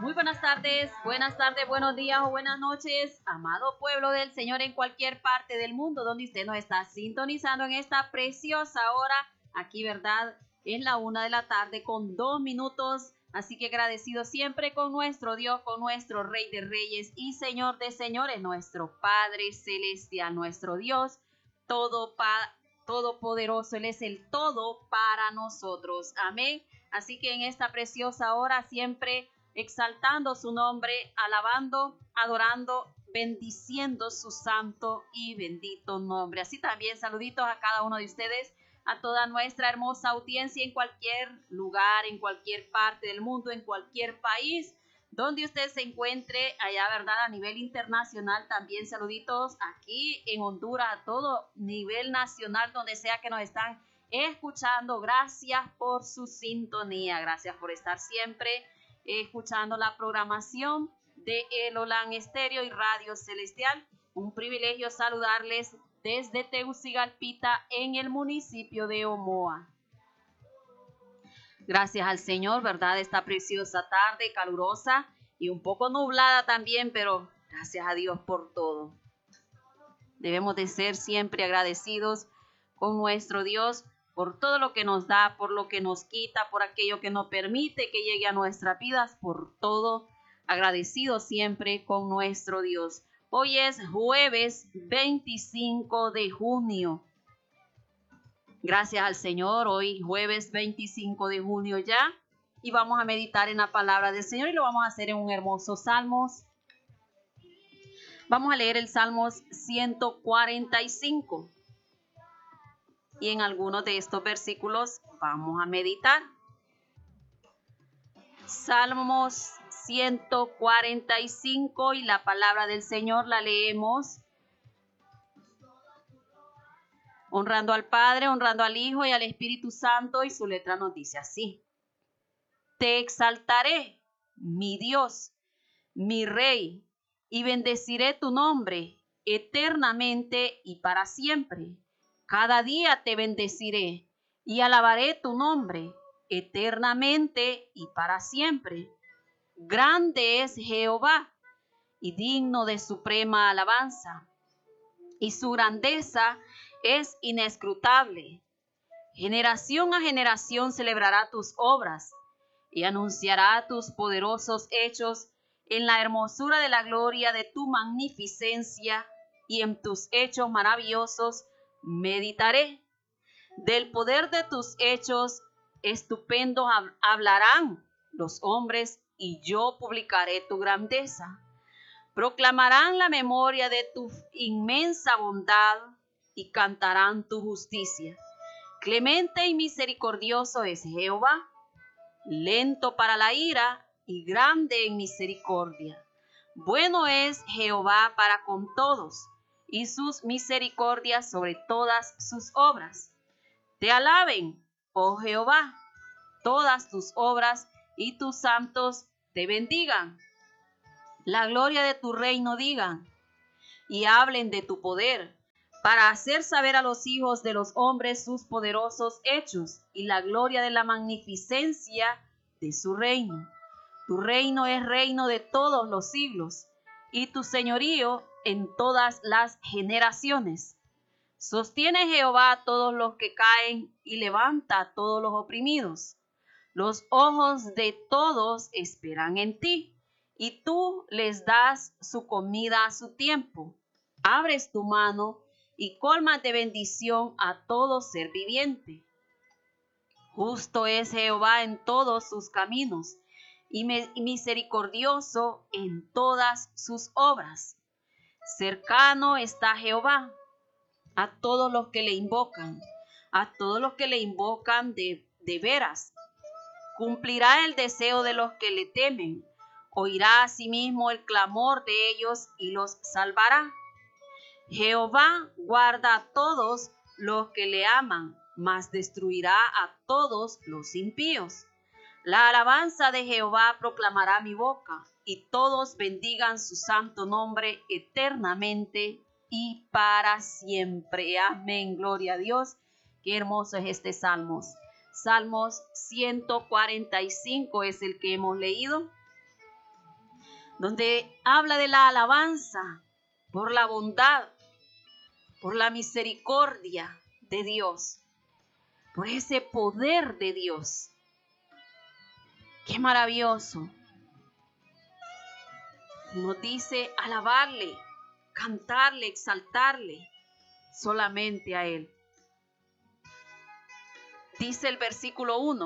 buenas tardes, buenos días o buenas noches, amado pueblo del Señor en cualquier parte del mundo donde usted nos está sintonizando en esta preciosa hora. Aquí, ¿verdad? Es la 1 de la tarde con 2 minutos. Así que agradecido siempre con nuestro Dios, con nuestro Rey de Reyes y Señor de Señores, nuestro Padre Celestial, nuestro Dios todopoderoso. Él es el todo para nosotros. Amén. Así que en esta preciosa hora siempre exaltando su nombre, alabando, adorando, bendiciendo su santo y bendito nombre. Así también saluditos a cada uno de ustedes, a toda nuestra hermosa audiencia en cualquier lugar, en cualquier parte del mundo, en cualquier país donde usted se encuentre allá, ¿verdad? A nivel internacional también saluditos aquí en Honduras, a todo nivel nacional, donde sea que nos están escuchando. Gracias por su sintonía, gracias por estar siempre escuchando la programación de El Olan Estéreo y Radio Celestial. Un privilegio saludarles desde Tegucigalpita en el municipio de Omoa. Gracias al Señor, ¿verdad? Esta preciosa tarde calurosa y un poco nublada también, pero gracias a Dios por todo. Debemos de ser siempre agradecidos con nuestro Dios por todo lo que nos da, por lo que nos quita, por aquello que nos permite que llegue a nuestras vidas, por todo, agradecidos siempre con nuestro Dios. Hoy es jueves 25 de junio. Gracias al Señor, hoy jueves 25 de junio ya, y vamos a meditar en la palabra del Señor y lo vamos a hacer en un hermoso Salmos. Vamos a leer el Salmos 145. Y en algunos de estos versículos vamos a meditar. Salmos 145 y la palabra del Señor la leemos. Honrando al Padre, honrando al Hijo y al Espíritu Santo, y su letra nos dice así. Te exaltaré, mi Dios, mi Rey, y bendeciré tu nombre eternamente y para siempre. Cada día te bendeciré y alabaré tu nombre eternamente y para siempre. Grande es Jehová y digno de suprema alabanza, y su grandeza es inescrutable. Generación a generación celebrará tus obras y anunciará tus poderosos hechos en la hermosura de la gloria de tu magnificencia, y en tus hechos maravillosos meditaré. Del poder de tus hechos estupendos hablarán los hombres, y yo publicaré tu grandeza. Proclamarán la memoria de tu inmensa bondad y cantarán tu justicia. Clemente y misericordioso es Jehová, lento para la ira y grande en misericordia. Bueno es Jehová para con todos, y sus misericordias sobre todas sus obras. Te alaben, oh Jehová, todas tus obras, y tus santos te bendigan. La gloria de tu reino digan, y hablen de tu poder, para hacer saber a los hijos de los hombres sus poderosos hechos y la gloria de la magnificencia de su reino. Tu reino es reino de todos los siglos, y tu señorío en todas las generaciones. Sostiene Jehová a todos los que caen y levanta a todos los oprimidos. Los ojos de todos esperan en ti, y tú les das su comida a su tiempo. Abres tu mano y colmas de bendición a todo ser viviente. Justo es Jehová en todos sus caminos, y misericordioso en todas sus obras. Cercano está Jehová a todos los que le invocan, de veras. Cumplirá el deseo de los que le temen, oirá asimismo el clamor de ellos y los salvará. Jehová guarda a todos los que le aman, mas destruirá a todos los impíos. La alabanza de Jehová proclamará mi boca, y todos bendigan su santo nombre eternamente y para siempre. Amén. Gloria a Dios. Qué hermoso es este Salmos. Salmos 145 es el que hemos leído. donde habla de la alabanza por la bondad, por la misericordia de Dios, por ese poder de Dios. ¡Qué maravilloso! Nos dice alabarle, cantarle, exaltarle solamente a Él. Dice el versículo 1: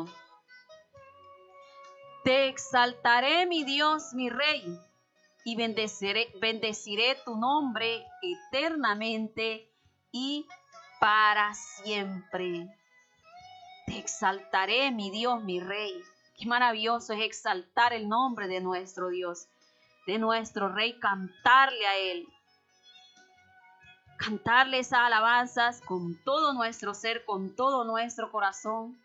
Te exaltaré, mi Dios, mi Rey, y bendeciré tu nombre eternamente y para siempre. Te exaltaré, mi Dios, mi Rey. Qué maravilloso es exaltar el nombre de nuestro Dios, de nuestro Rey, cantarle a Él. Cantarle esas alabanzas con todo nuestro ser, con todo nuestro corazón.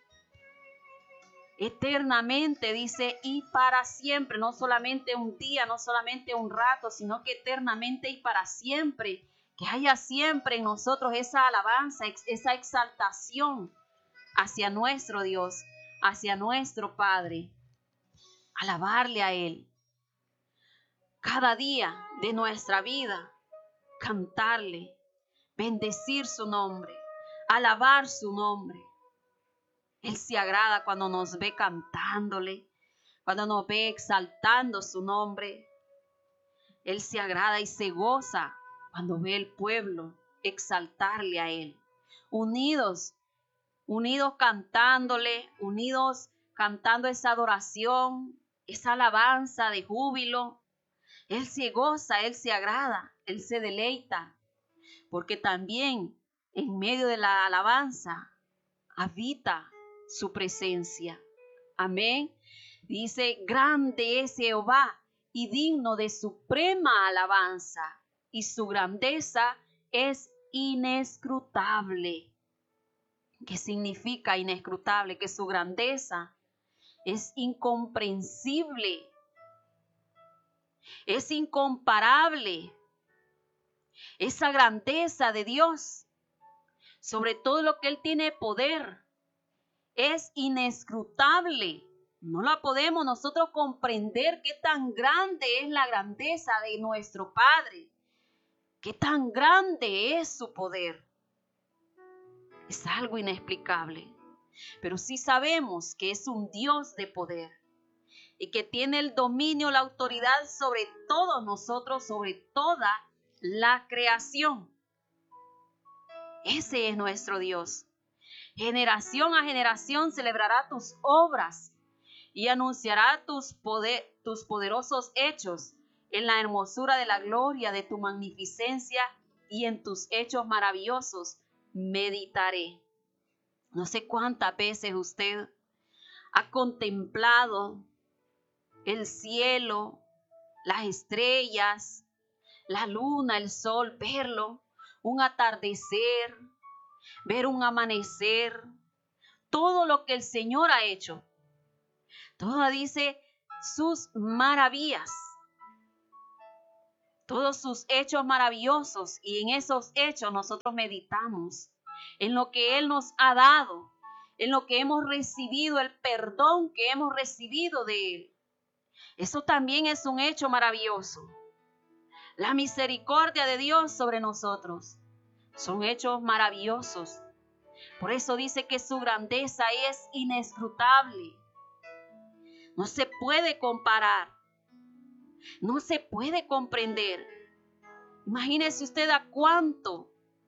Eternamente, dice, y para siempre, no solamente un día, no solamente un rato, sino que eternamente y para siempre. Que haya siempre en nosotros esa alabanza, esa exaltación hacia nuestro Dios, hacia nuestro Padre. Alabarle a Él. Cada día de nuestra vida, cantarle, bendecir su nombre, alabar su nombre. Él se agrada cuando nos ve cantándole, cuando nos ve exaltando su nombre. Él se agrada y se goza cuando ve el pueblo exaltarle a Él. Unidos cantándole, unidos cantando esa adoración, esa alabanza de júbilo. Él se goza, Él se agrada, Él se deleita, porque también en medio de la alabanza habita su presencia. Amén. Dice, grande es Jehová y digno de suprema alabanza, y su grandeza es inescrutable. ¿Qué significa inescrutable? Que su grandeza es incomprensible, es incomparable. Esa grandeza de Dios, sobre todo lo que Él tiene poder, es inescrutable. No la podemos nosotros comprender qué tan grande es la grandeza de nuestro Padre, qué tan grande es su poder. Es algo inexplicable, pero sí sabemos que es un Dios de poder y que tiene el dominio, la autoridad sobre todos nosotros, sobre toda la creación. Ese es nuestro Dios. Generación a generación celebrará tus obras y anunciará tus poderosos hechos en la hermosura de la gloria de tu magnificencia, y en tus hechos maravillosos meditaré. No sé cuántas veces usted ha contemplado el cielo, las estrellas, la luna, el sol, verlo, un atardecer, ver un amanecer, todo lo que el Señor ha hecho. Todo dice sus maravillas, todos sus hechos maravillosos, y en esos hechos nosotros meditamos en lo que Él nos ha dado, en lo que hemos recibido, el perdón que hemos recibido de Él. Eso también es un hecho maravilloso. La misericordia de Dios sobre nosotros son hechos maravillosos. Por eso dice que su grandeza es inescrutable. No se puede comparar. No se puede comprender. Imagínese usted a cuántos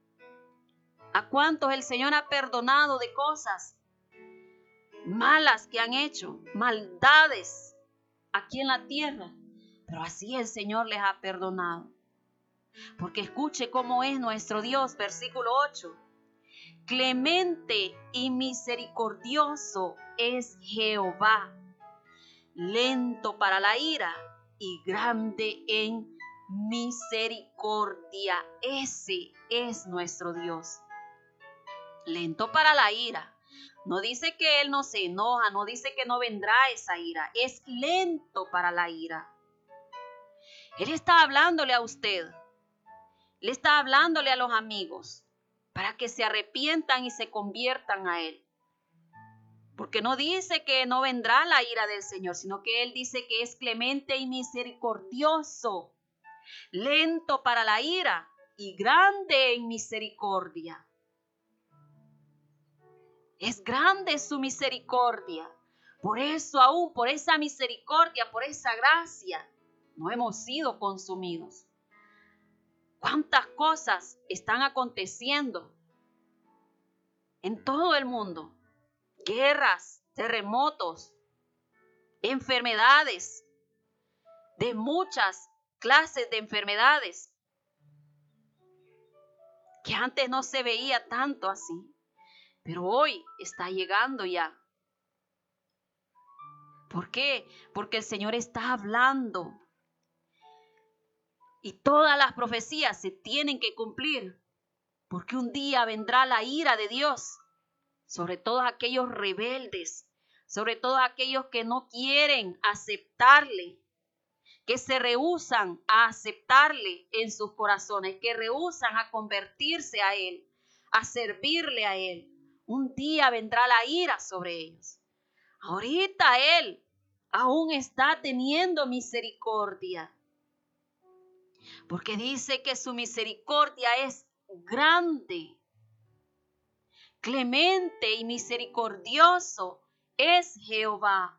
el Señor ha perdonado de cosas malas que han hecho, maldades aquí en la tierra. Pero así el Señor les ha perdonado. Porque escuche cómo es nuestro Dios, versículo 8. Clemente y misericordioso es Jehová, lento para la ira y grande en misericordia. Ese es nuestro Dios. Lento para la ira. No dice que Él no se enoja, no dice que no vendrá esa ira. Es lento para la ira. Él está hablándole a usted. Él está hablándole a los amigos para que se arrepientan y se conviertan a Él. Porque no dice que no vendrá la ira del Señor, sino que Él dice que es clemente y misericordioso, lento para la ira y grande en misericordia. Es grande su misericordia. Por eso aún, por esa misericordia, por esa gracia, no hemos sido consumidos. ¿Cuántas cosas están aconteciendo en todo el mundo? Guerras, terremotos, enfermedades, de muchas clases de enfermedades, que antes no se veía tanto así, pero hoy está llegando ya. ¿Por qué? Porque el Señor está hablando. Y todas las profecías se tienen que cumplir, porque un día vendrá la ira de Dios sobre todos aquellos rebeldes, sobre todos aquellos que no quieren aceptarle, que se rehúsan a aceptarle en sus corazones, que rehúsan a convertirse a Él, a servirle a Él. Un día vendrá la ira sobre ellos. Ahorita Él aún está teniendo misericordia, porque dice que su misericordia es grande. Clemente y misericordioso es Jehová,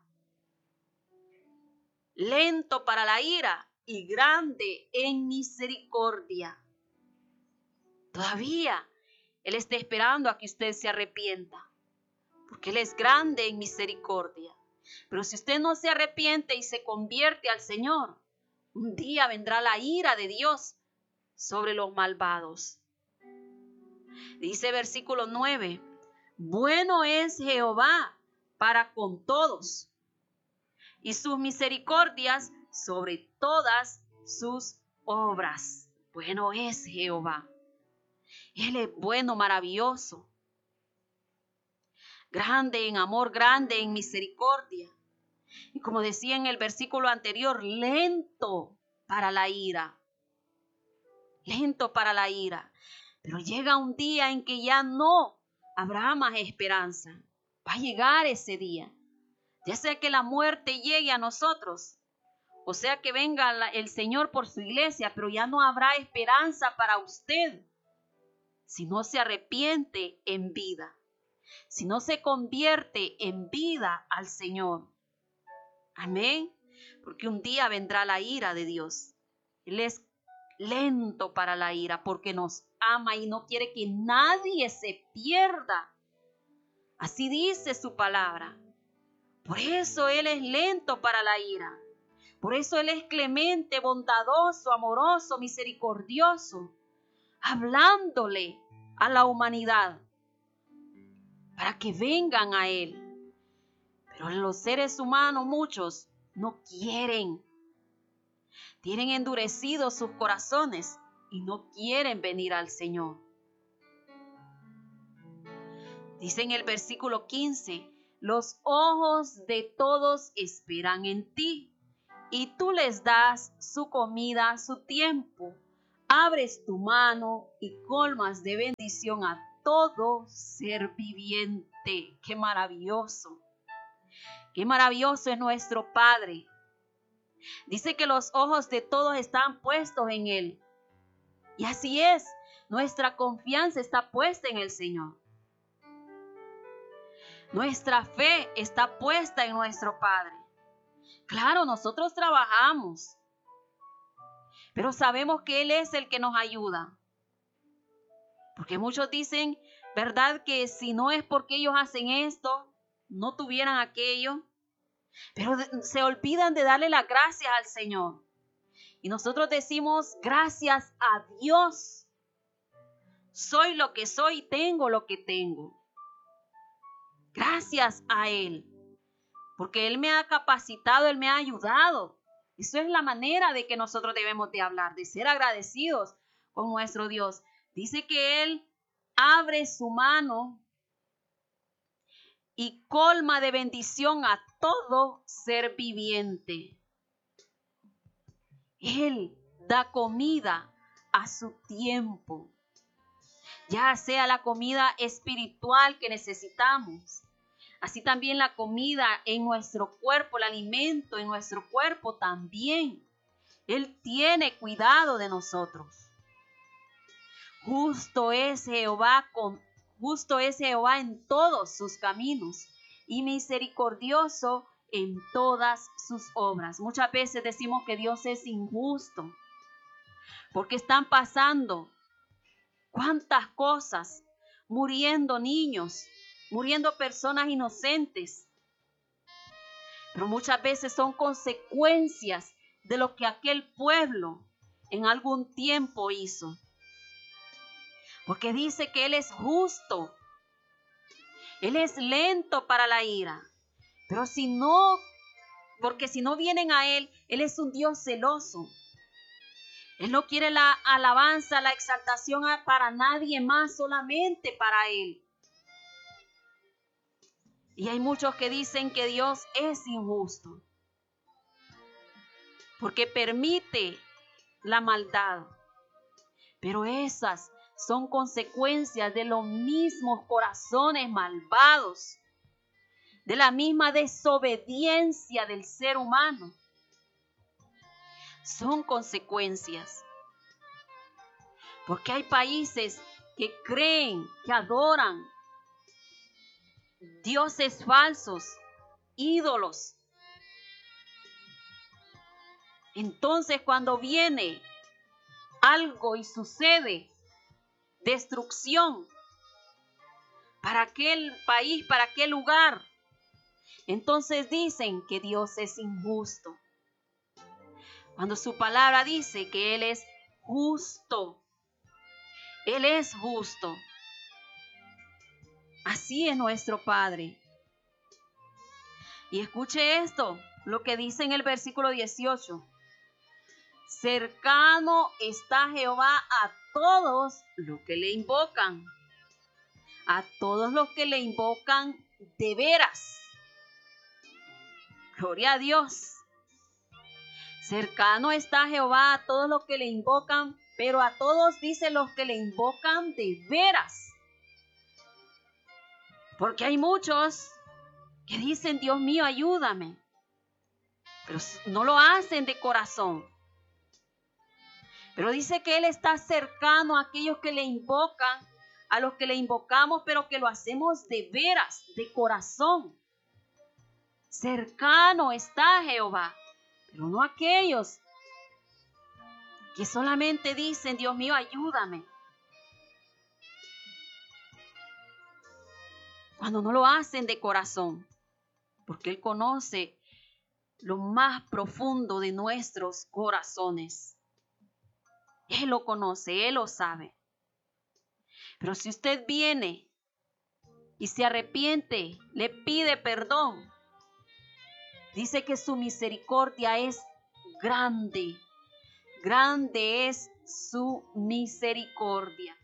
lento para la ira y grande en misericordia. Todavía Él está esperando a que usted se arrepienta, porque Él es grande en misericordia. Pero si usted no se arrepiente y se convierte al Señor, un día vendrá la ira de Dios sobre los malvados. Dice versículo 9, bueno es Jehová para con todos, y sus misericordias sobre todas sus obras. Bueno es Jehová. Él es bueno, maravilloso, grande en amor, grande en misericordia. Y como decía en el versículo anterior, lento para la ira. Lento para la ira. Pero llega un día en que ya no habrá más esperanza. Va a llegar ese día. Ya sea que la muerte llegue a nosotros, o sea que venga el Señor por su iglesia, pero ya no habrá esperanza para usted si no se arrepiente en vida, si no se convierte en vida al Señor. Amén. Porque un día vendrá la ira de Dios. Él es lento para la ira porque nos ama y no quiere que nadie se pierda. Así dice su palabra. Por eso Él es lento para la ira. Por eso Él es clemente, bondadoso, amoroso, misericordioso, hablándole a la humanidad para que vengan a Él. Pero los seres humanos, muchos, no quieren. Tienen endurecidos sus corazones y no quieren venir al Señor. Dice en el versículo 15, los ojos de todos esperan en ti, y tú les das su comida a su tiempo. Abres tu mano y colmas de bendición a todo ser viviente. ¡Qué maravilloso! ¡Qué maravilloso es nuestro Padre! Dice que los ojos de todos están puestos en Él. Y así es, nuestra confianza está puesta en el Señor. Nuestra fe está puesta en nuestro Padre. Claro, nosotros trabajamos, pero sabemos que Él es el que nos ayuda. Porque muchos dicen, ¿verdad? Que si no es porque ellos hacen esto, no tuvieran aquello. Pero se olvidan de darle las gracias al Señor. Y nosotros decimos, gracias a Dios. Soy lo que soy, tengo lo que tengo. Gracias a Él. Porque Él me ha capacitado, Él me ha ayudado. Eso es la manera de que nosotros debemos de hablar, de ser agradecidos con nuestro Dios. Dice que Él abre su mano y colma de bendición a todo ser viviente. Él da comida a su tiempo, ya sea la comida espiritual que necesitamos, Así también la comida en nuestro cuerpo, el alimento en nuestro cuerpo también. Él tiene cuidado de nosotros. Justo es Jehová en todos sus caminos y misericordioso en todas sus obras. Muchas veces decimos que Dios es injusto porque están pasando cuántas cosas, muriendo niños, muriendo personas inocentes. Pero muchas veces son consecuencias de lo que aquel pueblo en algún tiempo hizo. Porque dice que Él es justo. Él es lento para la ira. Pero porque si no vienen a Él, Él es un Dios celoso. Él no quiere la alabanza, la exaltación para nadie más, solamente para Él. Y hay muchos que dicen que Dios es injusto, porque permite la maldad. Pero esas son consecuencias de los mismos corazones malvados, de la misma desobediencia del ser humano. Son consecuencias. Porque hay países que creen, que adoran dioses falsos, ídolos. Entonces, cuando viene algo y sucede destrucción para aquel país, para aquel lugar, entonces dicen que Dios es injusto. Cuando su palabra dice que Él es justo. Él es justo. Así es nuestro Padre. Y escuche esto, lo que dice en el versículo 18. Cercano está Jehová a todos los que le invocan. A todos los que le invocan de veras. Gloria a Dios. Cercano está Jehová a todos los que le invocan, pero a todos dice los que le invocan de veras. Porque hay muchos que dicen, Dios mío, ayúdame. Pero no lo hacen de corazón. Pero dice que Él está cercano a aquellos que le invocan, a los que le invocamos, pero que lo hacemos de veras, de corazón. Cercano está Jehová, pero no aquellos que solamente dicen, Dios mío, ayúdame. Cuando no lo hacen de corazón, porque Él conoce lo más profundo de nuestros corazones. Él lo conoce, Él lo sabe. Pero si usted viene y se arrepiente, le pide perdón, dice que su misericordia es grande. Grande es su misericordia.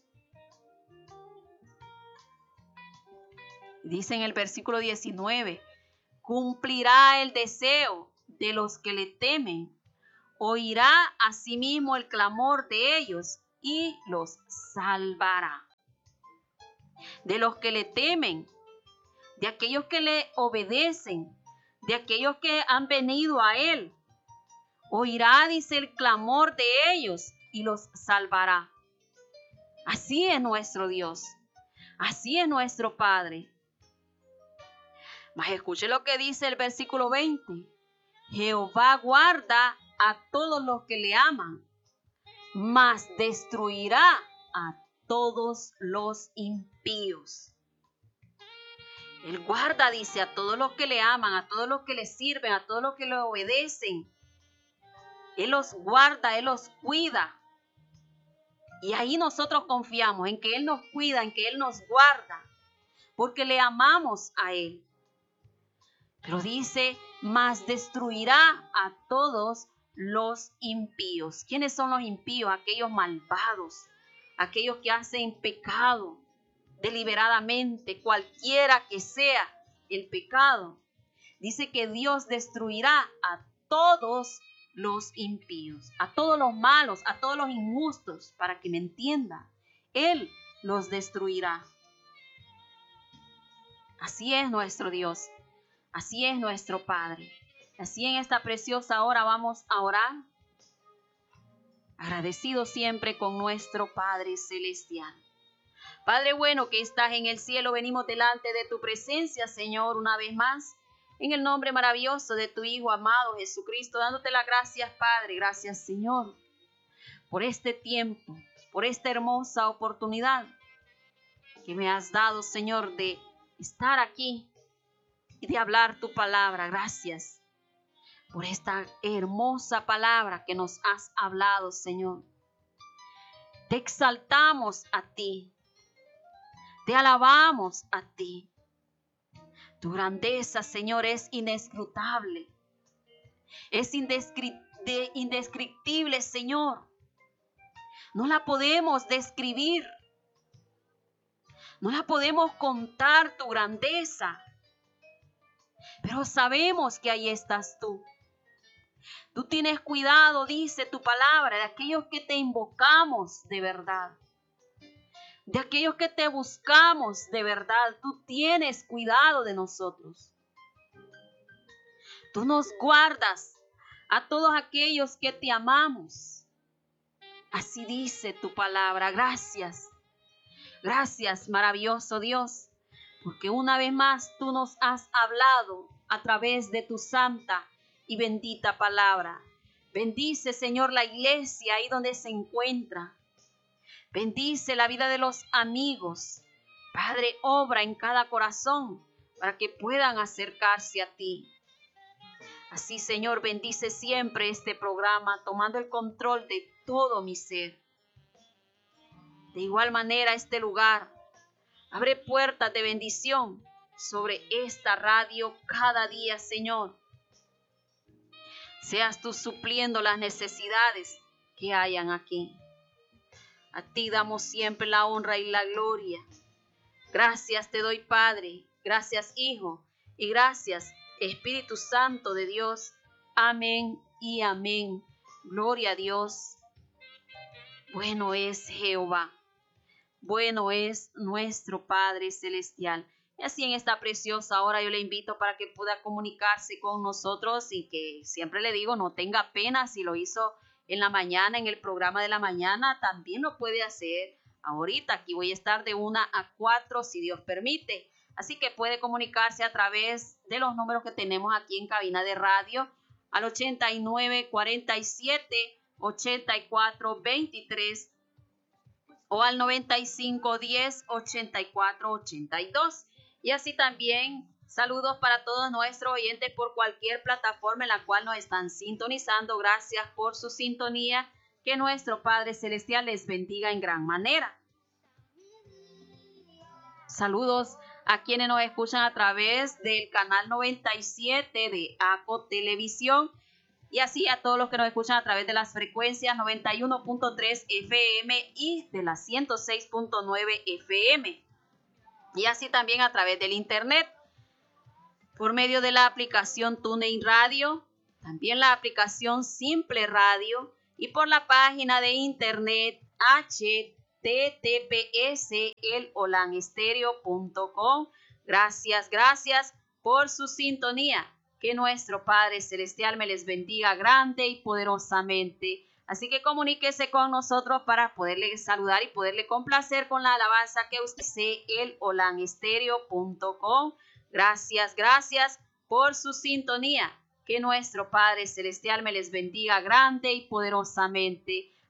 Dice en el versículo 19, cumplirá el deseo de los que le temen, oirá asimismo el clamor de ellos y los salvará. De los que le temen, de aquellos que le obedecen, de aquellos que han venido a Él, oirá, dice, el clamor de ellos y los salvará. Así es nuestro Dios, así es nuestro Padre. Mas escuche lo que dice el versículo 20. Jehová guarda a todos los que le aman, mas destruirá a todos los impíos. Él guarda, dice, a todos los que le aman, a todos los que le sirven, a todos los que le obedecen. Él los guarda, Él los cuida. Y ahí nosotros confiamos en que Él nos cuida, en que Él nos guarda, porque le amamos a Él. Pero dice, mas destruirá a todos los impíos. ¿Quiénes son los impíos? Aquellos malvados, aquellos que hacen pecado deliberadamente, cualquiera que sea el pecado. Dice que Dios destruirá a todos los impíos, a todos los malos, a todos los injustos, para que me entienda. Él los destruirá. Así es nuestro Dios. Así es nuestro Padre. Así en esta preciosa hora vamos a orar, agradecidos siempre con nuestro Padre Celestial. Padre bueno que estás en el cielo, venimos delante de tu presencia, Señor, una vez más, en el nombre maravilloso de tu Hijo amado Jesucristo, dándote las gracias, Padre. Gracias, Señor, por este tiempo, por esta hermosa oportunidad que me has dado, Señor, de estar aquí y de hablar tu palabra. Gracias por esta hermosa palabra que nos has hablado, Señor. Te exaltamos a ti. Te alabamos a ti. Tu grandeza, Señor, es inescrutable. Es indescriptible, Señor. No la podemos describir. No la podemos contar, tu grandeza. Pero sabemos que ahí estás tú. Tú tienes cuidado, dice tu palabra, de aquellos que te invocamos de verdad. De aquellos que te buscamos de verdad. Tú tienes cuidado de nosotros. Tú nos guardas a todos aquellos que te amamos. Así dice tu palabra. Gracias. Gracias, maravilloso Dios, porque una vez más tú nos has hablado a través de tu santa y bendita palabra. Bendice, Señor, la iglesia ahí donde se encuentra. Bendice la vida de los amigos. Padre, obra en cada corazón para que puedan acercarse a ti. Así, Señor, bendice siempre este programa, tomando el control de todo mi ser. De igual manera, este lugar abre puertas de bendición sobre esta radio cada día, Señor. Seas tú supliendo las necesidades que hayan aquí. A ti damos siempre la honra y la gloria. Gracias te doy, Padre. Gracias, Hijo. Y gracias, Espíritu Santo de Dios. Amén y amén. Gloria a Dios. Bueno es Jehová. Bueno es nuestro Padre Celestial. Y así en esta preciosa hora yo le invito para que pueda comunicarse con nosotros y que siempre le digo, no tenga pena si lo hizo en la mañana, en el programa de la mañana, también lo puede hacer ahorita. Aquí voy a estar de 1 a 4 si Dios permite. Así que puede comunicarse a través de los números que tenemos aquí en cabina de radio al 89 47 84 23 o al 95 10 84 82. Y así también saludos para todos nuestros oyentes por cualquier plataforma en la cual nos están sintonizando. Gracias por su sintonía. Que nuestro Padre Celestial les bendiga en gran manera. Saludos a quienes nos escuchan a través del canal 97 de ACO Televisión. Y así a todos los que nos escuchan a través de las frecuencias 91.3 FM y de las 106.9 FM. Y así también a través del internet, por medio de la aplicación TuneIn Radio, también la aplicación Simple Radio y por la página de internet https://elolanstereo.com. Gracias por su sintonía. Que nuestro Padre Celestial me les bendiga grande y poderosamente. Así que comuníquese con nosotros para poderle saludar y poderle complacer con la alabanza que usted sé, elolanstereo.com. Gracias por su sintonía. Que nuestro Padre Celestial me les bendiga grande y poderosamente.